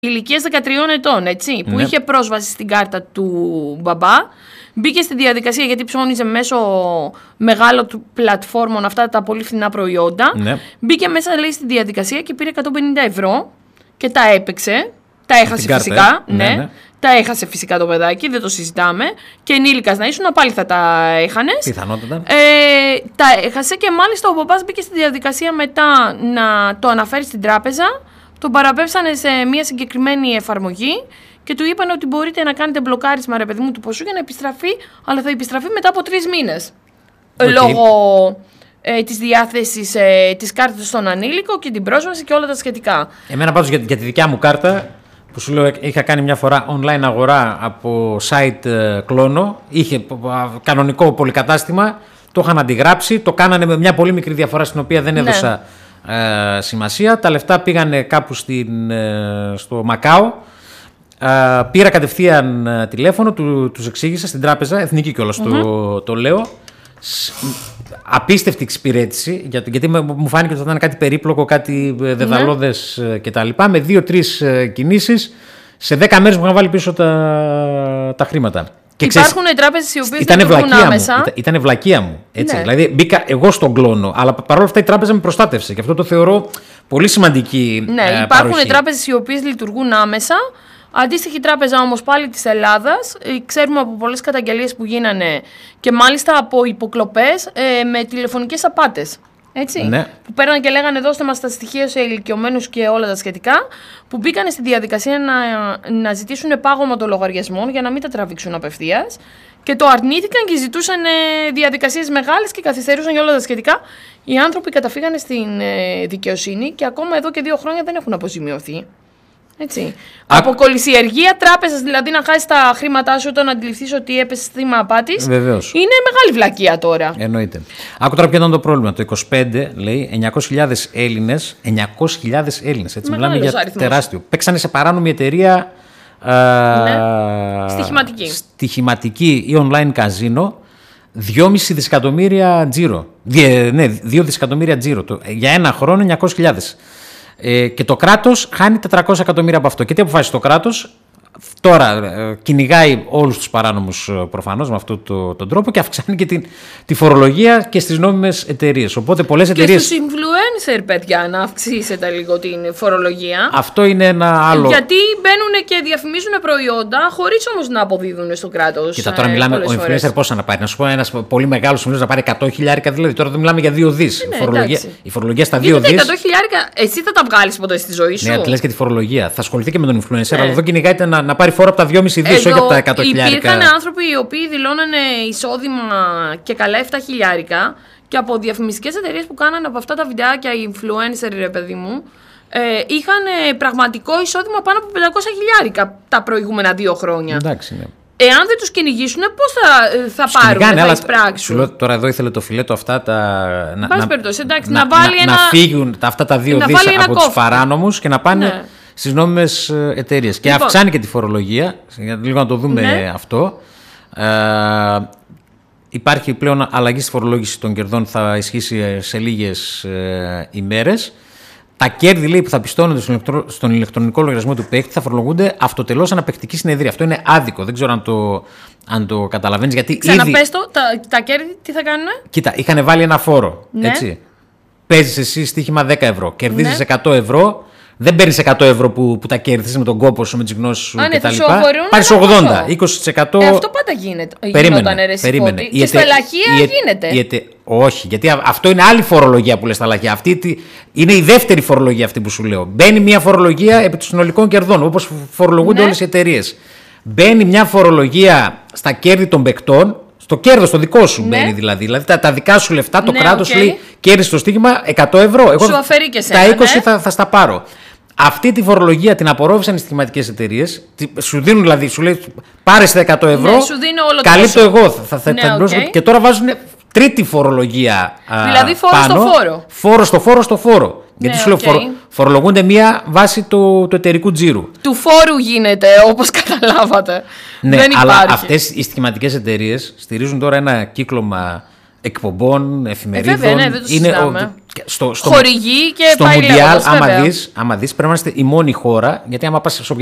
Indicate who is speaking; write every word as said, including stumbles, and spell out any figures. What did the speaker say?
Speaker 1: ηλικίας δεκατριών ετών, έτσι, που
Speaker 2: ναι. είχε
Speaker 1: πρόσβαση στην κάρτα του μπαμπά, μπήκε στη διαδικασία γιατί ψώνιζε μέσω μεγάλων πλατφόρμων αυτά τα πολύ φθηνά προϊόντα.
Speaker 2: Ναι.
Speaker 1: Μπήκε μέσα, λέει, στη διαδικασία και πήρε εκατόν πενήντα ευρώ και τα έπαιξε. Τα έχασε
Speaker 2: κάρτα,
Speaker 1: φυσικά.
Speaker 2: ε.
Speaker 1: Ναι.
Speaker 2: Ναι, ναι.
Speaker 1: Τα έχασε φυσικά το παιδάκι, δεν το συζητάμε. Και ενήλικας να ήσουν, πάλι θα τα έχανες.
Speaker 2: Πιθανότατα.
Speaker 1: Ε, τα έχασε και μάλιστα ο μπαμπάς μπήκε στη διαδικασία μετά να το αναφέρει στην τράπεζα. Τον παραπέμψανε σε μια συγκεκριμένη εφαρμογή και του είπαν ότι μπορείτε να κάνετε μπλοκάρισμα, ρε παιδί μου, του ποσού για να επιστραφεί, αλλά θα επιστραφεί μετά από τρεις μήνες. Okay. Λόγω ε, της διάθεσης ε, της κάρτας στον ανήλικο και την πρόσβαση και όλα τα σχετικά.
Speaker 2: Εμένα πάντως για, για τη δικιά μου κάρτα, που σου λέω είχα κάνει μια φορά online αγορά από site ε, κλόνο, είχε κανονικό πολυκατάστημα, το είχαν αντιγράψει, το κάνανε με μια πολύ μικρή διαφορά στην οποία δεν έδωσα ναι. ε, σημασία. Τα λεφτά πήγανε κάπου στην, ε, στο Μακάο. Ε, πήρα κατευθείαν ε, τηλέφωνο, του, τους εξήγησα στην τράπεζα, εθνική κιόλας mm-hmm. το, το λέω. Απίστευτη εξυπηρέτηση, γιατί μου φάνηκε ότι θα ήταν κάτι περίπλοκο, κάτι δεδαλώδες mm-hmm. κτλ. Με δύο-τρεις κινήσεις, σε δέκα μέρες μου είχαν βάλει πίσω τα, τα χρήματα. Και
Speaker 1: υπάρχουν ξέρεις, τράπεζες οι οποίες δεν λειτουργούν άμεσα.
Speaker 2: Ήταν, ήταν ευλακία μου. Έτσι.
Speaker 1: Ναι.
Speaker 2: Δηλαδή μπήκα εγώ στον κλόνο, αλλά παρόλα αυτά η τράπεζα με προστάτευσε. Και αυτό το θεωρώ πολύ σημαντική
Speaker 1: ναι,
Speaker 2: ε,
Speaker 1: υπάρχουν
Speaker 2: παροχή.
Speaker 1: τράπεζες οι οποίες λειτουργούν άμεσα. Αντίστοιχη τράπεζα όμως πάλι της Ελλάδας, ξέρουμε από πολλές καταγγελίες που γίνανε και μάλιστα από υποκλοπές ε, με τηλεφωνικές απάτες. Έτσι,
Speaker 2: ναι.
Speaker 1: Που πέραν και λέγανε δώστε μας τα στοιχεία σε ηλικιωμένους και όλα τα σχετικά, που μπήκανε στη διαδικασία να, να ζητήσουν πάγωμα των λογαριασμών για να μην τα τραβήξουν απευθείας και το αρνήθηκαν και ζητούσαν ε, διαδικασίες μεγάλες και καθυστερούσαν για όλα τα σχετικά. Οι άνθρωποι καταφύγανε στην ε, δικαιοσύνη και ακόμα εδώ και δύο χρόνια δεν έχουν αποζημιωθεί. Έτσι. Α... Από κολυσιεργία τράπεζας, δηλαδή να χάσει τα χρήματά σου όταν αντιληφθείς ότι έπεσε θύμα απάτης.
Speaker 2: Βεβαίως.
Speaker 1: Είναι μεγάλη βλακεία τώρα.
Speaker 2: Εννοείται. Άκου τώρα ποιο ήταν το πρόβλημα. Το είκοσι πέντε λέει εννιακόσιες χιλιάδες Έλληνες. εννιακόσιες χιλιάδες Έλληνες. Έτσι, μιλάμε για αριθμός. Τεράστιο. Παίξανε σε παράνομη εταιρεία.
Speaker 1: Ναι.
Speaker 2: Α,
Speaker 1: στοιχηματική.
Speaker 2: Στοιχηματική ή online καζίνο. δυόμισι δισεκατομμύρια τζίρο. Διε, ναι, δύο δισεκατομμύρια τζίρο. Το, για ένα χρόνο εννιακόσιες χιλιάδες. Ε, και το κράτος χάνει τετρακόσια εκατομμύρια από αυτό. Και τι αποφάσισε το κράτος? Τώρα ε, κυνηγάει όλους τους παράνομους προφανώς με αυτόν το, τον τρόπο και αυξάνει και τη, τη φορολογία και στις νόμιμες εταιρείες. Οπότε πολλές εταιρείες.
Speaker 1: Και στους influencer, παιδιά, να αυξήσετε λίγο την φορολογία.
Speaker 2: Αυτό είναι ένα άλλο.
Speaker 1: Γιατί μπαίνουν και διαφημίζουν προϊόντα χωρίς όμως να αποδίδουν στο κράτος.
Speaker 2: Κοίτα, τώρα μιλάμε ο influencer πόσα να πάρει. Να σου πω, ένας πολύ μεγάλος influencer να πάρει εκατό χιλιάρικα, δηλαδή τώρα δεν μιλάμε για δύο δις.
Speaker 1: Ναι,
Speaker 2: φορολογία, η φορολογία στα δύο δις.
Speaker 1: εκατό χιλιάρικα, εσύ θα τα βγάλεις ποτέ στη ζωή σου?
Speaker 2: Ναι, λες και τη φορολογία. Θα ασχοληθεί και με τον influencer, ναι. Αλλά εδώ κυνηγάται να, να πάρει φόρο από τα δυόμισι δις, όχι από τα εκατό χιλιάρικα.
Speaker 1: Υπήρχαν άνθρωποι οι οποίοι δηλώνανε εισόδημα και καλά επτά χιλιάρικα και από διαφημιστικές εταιρείες που κάνανε από αυτά τα βιντεάκια οι influencer, ρε παιδί μου, ε, είχαν πραγματικό εισόδημα πάνω από πεντακόσια χιλιάρικα τα προηγούμενα δύο χρόνια.
Speaker 2: Εντάξει, ναι.
Speaker 1: Εάν δεν τους κυνηγήσουν, πώς θα, θα πάρουν, θα
Speaker 2: αλλά,
Speaker 1: εισπράξουν.
Speaker 2: Σου λέω, τώρα εδώ ήθελε το φιλέτο αυτά τα. Να,
Speaker 1: να,
Speaker 2: περιπτώσει,
Speaker 1: εντάξει,
Speaker 2: να,
Speaker 1: να, βάλει
Speaker 2: να,
Speaker 1: ένα,
Speaker 2: να φύγουν τα, αυτά τα δύο δις από τους παράνομους και να πάνε ναι. στις νόμιμες εταιρείες. Και λοιπόν, αυξάνει και τη φορολογία. Για λίγο να το δούμε ναι. αυτό. Ε, υπάρχει πλέον αλλαγή στη φορολόγηση των κερδών, θα ισχύσει σε λίγες ε, ημέρες. Τα κέρδη, λέει, που θα πιστώνονται στον, ηλεκτρο... στον ηλεκτρονικό λογαριασμό του παίκτη θα φορολογούνται αυτοτελώς αναπαικτική συνεδρία. Αυτό είναι άδικο. Δεν ξέρω αν το, αν το καταλαβαίνεις. Γιατί
Speaker 1: Ξαναπες
Speaker 2: ήδη...
Speaker 1: το, τα, τα κέρδη τι θα κάνουν?
Speaker 2: Κοίτα, είχαν βάλει ένα φόρο. Ναι. Έτσι. Παίζεις εσύ στοίχημα δέκα ευρώ. Κερδίζεις ναι. εκατό ευρώ. Δεν παίρνεις εκατό ευρώ που, που τα κέρδισες με τον κόπο σου, με τις γνώσεις σου κτλ. Πάρεις ογδόντα, είκοσι τοις εκατό.
Speaker 1: Ε, αυτό πάντα γίνεται.
Speaker 2: Περίμενε. περίμενε.
Speaker 1: Και στα λαχεία γίνεται.
Speaker 2: Η ετε... Όχι, γιατί αυτό είναι άλλη φορολογία που λες στα λαχεία. Αυτή είναι η δεύτερη φορολογία αυτή που σου λέω. Μπαίνει μια φορολογία επί των συνολικών κερδών, όπως φορολογούνται ναι. όλες οι εταιρείες. Μπαίνει μια φορολογία στα κέρδη των παικτών. Στο κέρδος το δικό σου ναι. μπαίνει δηλαδή. Δηλαδή τα, τα δικά σου λεφτά, το ναι, κράτος okay. λέει κέρδη στο στίγμα εκατό ευρώ. Εγώ
Speaker 1: σου αφαιρεί και σένα,
Speaker 2: τα είκοσι
Speaker 1: ναι.
Speaker 2: θα, θα στα πάρω. Αυτή τη φορολογία την απορρόφησαν οι στοιχηματικές εταιρείες. Σου δίνουν δηλαδή, σου λέει πάρε τα εκατό ευρώ.
Speaker 1: Ναι, σου δίνω όλο
Speaker 2: καλύπτω εγώ. Θα, θα,
Speaker 1: ναι,
Speaker 2: θα,
Speaker 1: okay.
Speaker 2: Και τώρα βάζουν τρίτη φορολογία.
Speaker 1: Δηλαδή φόρο
Speaker 2: πάνω,
Speaker 1: στο φόρο.
Speaker 2: Φόρο στο φόρο στο φόρο. Γιατί
Speaker 1: ναι,
Speaker 2: σου λέω
Speaker 1: okay.
Speaker 2: φορο, φορολογούνται μία βάση του, του εταιρικού τζίρου.
Speaker 1: Του φόρου γίνεται, όπως καταλάβατε.
Speaker 2: Ναι,
Speaker 1: δεν
Speaker 2: αλλά
Speaker 1: υπάρχει.
Speaker 2: αυτές οι στοιχηματικές εταιρείες στηρίζουν τώρα ένα κύκλωμα εκπομπών, εφημερίδων.
Speaker 1: Ε, βέβαια, ναι, δεν το
Speaker 2: είναι, ο,
Speaker 1: Στο, στο, χορηγεί και
Speaker 2: στο
Speaker 1: πάει
Speaker 2: Μουντιάλ,
Speaker 1: λέγοντας,
Speaker 2: άμα δεις, άμα δεις, πρέπει να είμαστε η μόνη χώρα, γιατί άμα πας σε